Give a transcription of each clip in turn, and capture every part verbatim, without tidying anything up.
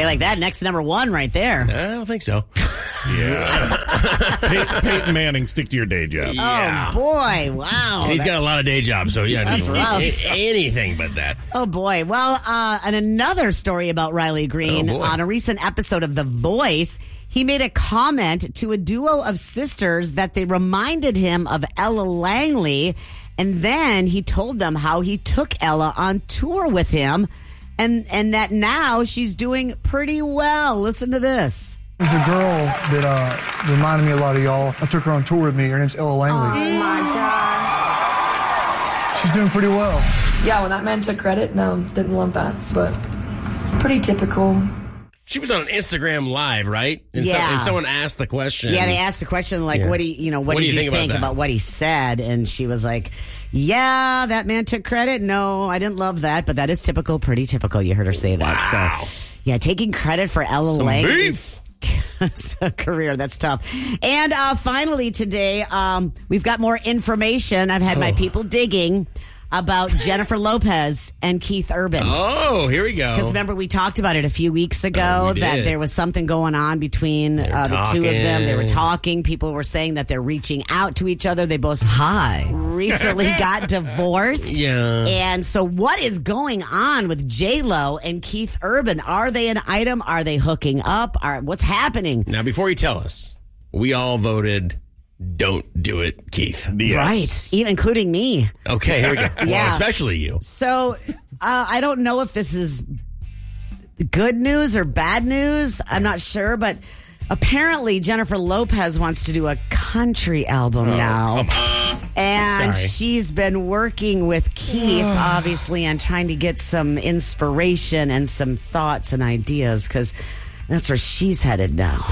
you like that? Next number one right there. I don't think so. Yeah. Pey- Peyton Manning, stick to your day job. Yeah. Oh, boy. Wow. And he's That- got a lot of day jobs, so yeah, That's he's- rough. a- anything but that. Oh, boy. Well, uh, and another story about Riley Green. Oh, boy. On a recent episode of The Voice, he made a comment to a duo of sisters that they reminded him of Ella Langley. And then he told them how he took Ella on tour with him and, and that now she's doing pretty well. Listen to this. There's a girl that uh, reminded me a lot of y'all. I took her on tour with me. Her name's Ella Langley. Oh, my God. She's doing pretty well. Yeah, when that man took credit, no, didn't love that. But pretty typical. She was on an Instagram Live, right? And so- Yeah. and someone asked the question. Yeah, they asked the question, like, Yeah. what do you, you know, what, What do did you you think think, about about, that? what he said? And she was like, yeah, that man took credit. No, I didn't love that, but that is typical, pretty typical. You heard her say that. Wow. So, yeah, taking credit for Ella Some Langley's career. That's tough. And uh, finally today, um, we've got more information. I've had my people digging about Jennifer Lopez and Keith Urban. Oh, here we go. Because remember, we talked about it a few weeks ago Oh, we that did. there was something going on between uh, the two of them. They were talking. talking. People were saying that they're reaching out to each other. They both Hi. recently got divorced. Yeah. And so what is going on with J-Lo and Keith Urban? Are they an item? Are they hooking up? Are, what's happening? Now, before you tell us, we all voted don't do it, Keith. Yes. Right. Even including me. Okay, here we go. Well, Yeah. especially you. So uh, I don't know if this is good news or bad news. I'm not sure, but apparently Jennifer Lopez wants to do a country album now. And Sorry. she's been working with Keith, obviously, on trying to get some inspiration and some thoughts and ideas because that's where she's headed now.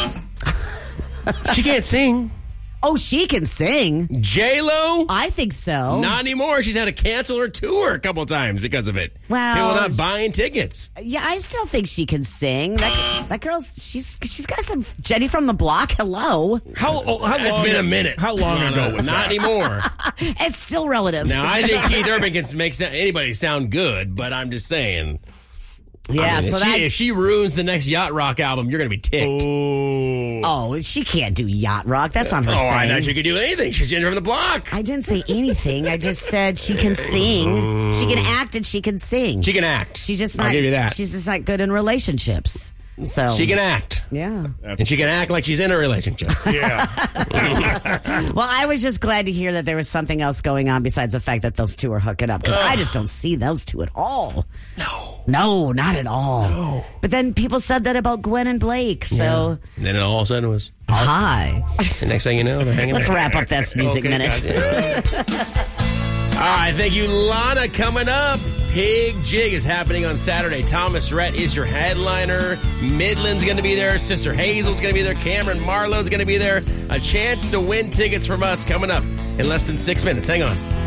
She can't sing. Oh, she can sing. J-Lo? I think so. Not anymore. She's had to cancel her tour a couple times because of it. Well, People not she- buying tickets. Yeah, I still think she can sing. That, that girl's she's she's got some Jenny from the Block. Hello, How, oh, how It's long? been a minute. How long No, ago no, was Not that? anymore. it's still relative. Now, I think Keith Urban can make sa- anybody sound good, but I'm just saying. yeah, I mean, so if, that she, if she ruins the next Yacht Rock album, you're going to be ticked. Oh. oh, she can't do yacht rock. That's not her Oh, I thing. thought she could do anything. She's Jennifer from the Block. I didn't say anything. I just said she can sing. She can act and she can sing. She can act. She's just not. I'll give you that. She's just not good in relationships. So She can act. Yeah. And she can act like she's in a relationship. Yeah. Well, I was just glad to hear that there was something else going on besides the fact that those two are hooking up because I just don't see those two at all. No. No, not at all. No. But then people said that about Gwen and Blake. So And then all of a sudden it was, hi. the next thing you know, they're hanging Let's out. wrap up this music Okay, minute. gotcha. All right, thank you, Lana. Coming up, Pig Jig is happening on Saturday. Thomas Rhett is your headliner. Midland's going to be there. Sister Hazel's going to be there. Cameron Marlowe's going to be there. A chance to win tickets from us coming up in less than six minutes. Hang on.